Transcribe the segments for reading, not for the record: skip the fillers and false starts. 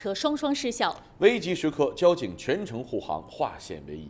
车双双失效。 危急时刻，交警全程护航，化险为夷。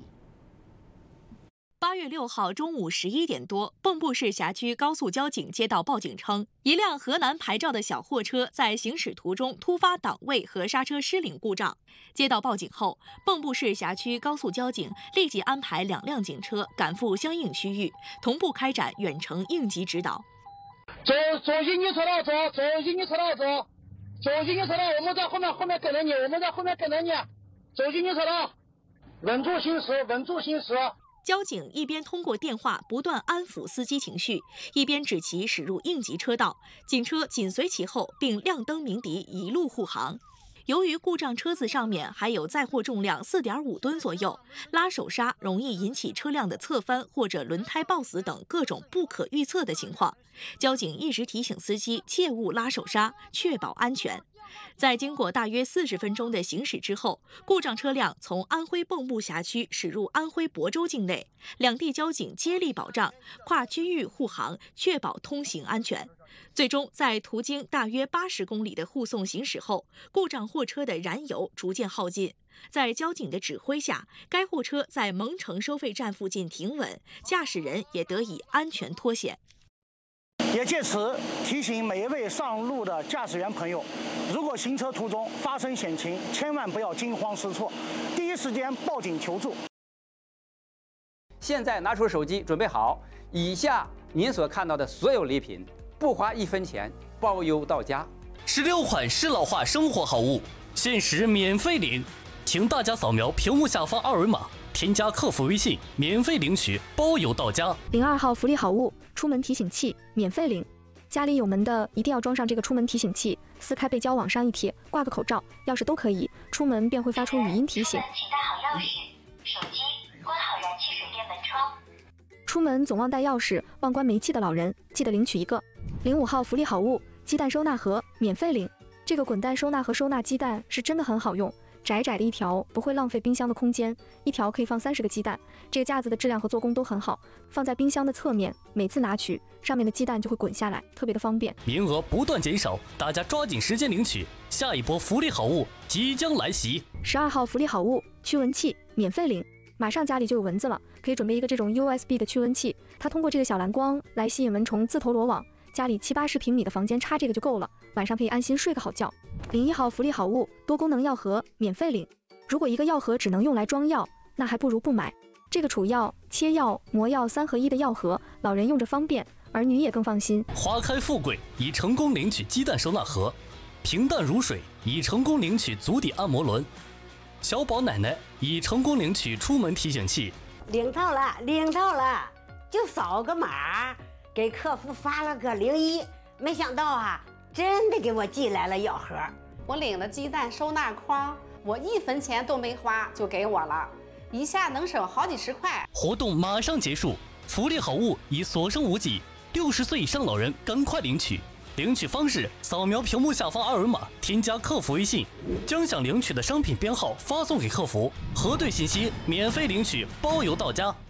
8月6号中午11点多，蚌埠市辖区高速交警接到报警称，一辆河南牌照的小货车在行驶途中突发档位和刹车失灵故障。接到报警后，蚌埠市辖区高速交警立即安排2辆警车赶赴相应区域，同步开展远程应急指导。 左行你车道走，左行你车道走，左行你车道，我们在后面跟着你，我们在后面跟着你，左行你车道，稳住行驶，稳住行驶。 交警一边通过电话不断安抚司机情绪，一边指其驶入应急车道，警车紧随其后，并亮灯鸣笛，一路护航。由于故障车子上面还有载货重量4.5吨左右，拉手刹容易引起车辆的侧翻或者轮胎抱死等各种不可预测的情况。交警一直提醒司机切勿拉手刹，确保安全。在经过大约40分钟的行驶之后，故障车辆从安徽蚌埠辖区驶入安徽亳州境内，两地交警接力保障，跨区域护航，确保通行安全。最终，在途经大约80公里的护送行驶后，故障货车的燃油逐渐耗尽。在交警的指挥下，该货车在蒙城收费站附近停稳，驾驶人也得以安全脱险。 也借此提醒每一位上路的驾驶员朋友，如果行车途中发生险情，千万不要惊慌失措，第一时间报警求助。 现在拿出手机，准备好，以下您所看到的所有礼品，不花1分钱，包邮到家。 16款适老化生活好物，限时免费领，请大家扫描屏幕下方2维码，添加客服微信，免费领取，包邮到家。 02号福利好物，出门提醒器，免费领。家里有门的一定要装上这个出门提醒器，撕开背胶往上一贴，挂个口罩、钥匙都可以，出门便会发出语音提醒。 请带好钥匙、手机，关好燃气水电门窗。 出门总忘带钥匙、忘关煤气的老人，记得领取一个。05号福利好物，鸡蛋收纳盒，免费领。这个滚蛋收纳盒收纳鸡蛋是真的很好用。窄窄的一条，不会浪费冰箱的空间，一条可以放30个鸡蛋。这个架子的质量和做工都很好，放在冰箱的侧面，每次拿取，上面的鸡蛋就会滚下来，特别的方便。 名额不断减少，大家抓紧时间领取，下一波福利好物即将来袭。 12号福利好物，驱蚊器，免费领。马上家里就有蚊子了，可以准备一个这种 USB 的驱蚊器，它通过这个小蓝光来吸引蚊虫自投罗网。家里70-80平米的房间插这个就够了，晚上可以安心睡个好觉。01号福利好物，多功能药盒，免费领。如果一个药盒只能用来装药，那还不如不买。这个储药、切药、磨药3合1的药盒，老人用着方便，儿女也更放心。 花开富贵已成功领取鸡蛋收纳盒，平淡如水已成功领取足底按摩轮，小宝奶奶已成功领取出门提醒器。 领到了，就扫个码。给客服发了个01，没想到啊，真的给我寄来了药盒。 我领了鸡蛋收纳筐，我1分钱都没花就给我了，一下能省好几十块。 活动马上结束，福利好物已所剩无几，60岁以上老人赶快领取。领取方式：扫描屏幕下方2维码，添加客服微信，将想领取的商品编号发送给客服，核对信息，免费领取，包邮到家。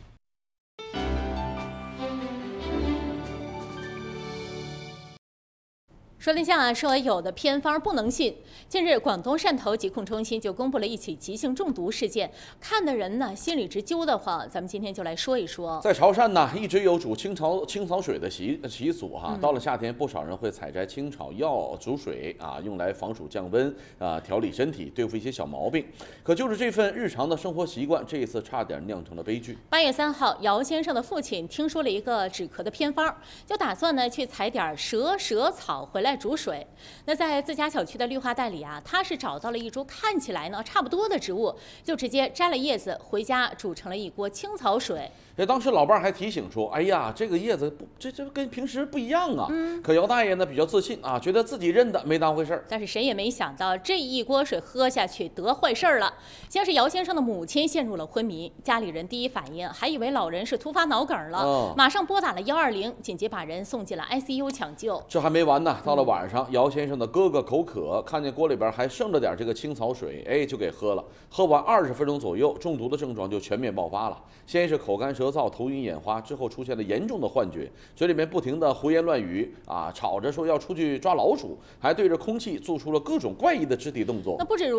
说天下说有的偏方不能信。近日，广东汕头疾控中心就公布了一起急性中毒事件，看的人呢心里直揪得慌。咱们今天就来说一说。 在潮汕呢，一直有煮青草水的习俗哈。到了夏天，不少人会采摘青草药煮水啊，用来防暑降温啊，调理身体，对付一些小毛病。可就是这份日常的生活习惯，这一次差点酿成了悲剧。 8月3号，姚先生的父亲听说了一个止咳的偏方，就打算呢去采点蛇草回来煮水。那在自家小区的绿化带里啊，他是找到了一株看起来呢差不多的植物，就直接摘了叶子回家煮成了一锅青草水。 当时老伴还提醒说：“哎呀，这个叶子这跟平时不一样啊。”可姚大爷呢比较自信啊，觉得自己认的，没当回事儿。 但是谁也没想到，这一锅水喝下去得坏事儿了。先是姚先生的母亲陷入了昏迷，家里人第一反应还以为老人是突发脑梗了，马上拨打了120，紧急把人送进了 ICU 抢救。 这还没完呢，到了晚上，姚先生的哥哥口渴，看见锅里边还剩着点这个青草水，哎，就给喝了。喝完20分钟左右，中毒的症状就全面爆发了。先是口干舌燥、头晕眼花，之后出现了严重的幻觉，嘴里面不停的胡言乱语啊，吵着说要出去抓老鼠，还对着空气做出了各种怪异的肢体动作。 那不止如